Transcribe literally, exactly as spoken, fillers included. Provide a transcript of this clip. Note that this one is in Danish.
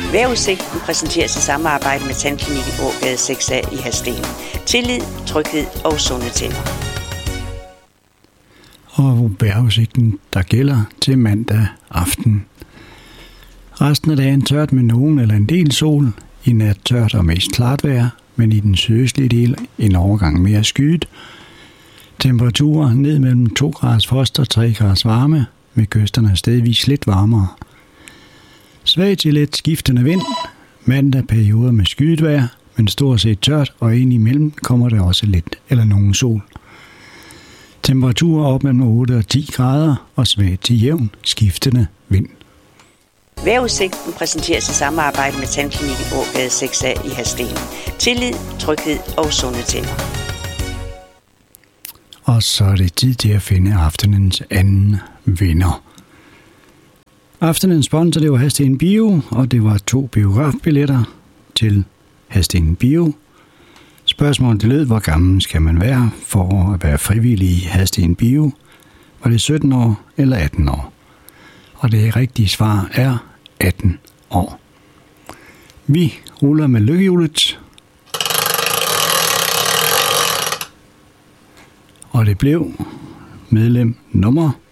Vejrudsigten præsenteres i samarbejde med Tandklinikken Ågade seks A i Hadsten. Tillid, tryghed og sunde tænder. Og vejrudsigten, der gælder til mandag aften. Resten af dagen tørt med nogen eller en del sol. I nat tørt og mest klart vejr, men i den sydøstlige del en overgang mere skyet. Temperaturer ned mellem to graders frost og tre graders varme, med kysterne stedvis lidt varmere. Svag til let skiftende vind. Mandag perioder med skyet vejr, men stort set tørt, og ind imellem kommer der også lidt eller nogen sol. Temperaturer op mellem otte og ti grader og svagt til jævn skiftende vind. Vejrudsigten præsenteres i samarbejde med Tandklinikken Ågade seks A i Hadsten. Tillid, tryghed og sunde tænder. Og så er det tid til at finde aftenens anden vinder. Aftenens sponsor, det var Hadsten Bio, og det var to biografbilletter til Hadsten Bio. Spørgsmålet lød, hvor gammel skal man være for at være frivillig i Hadsten Bio? Var det sytten år eller atten år? Og det rigtige svar er atten år. Vi ruller med lykkehjulet. Og det blev medlem nummer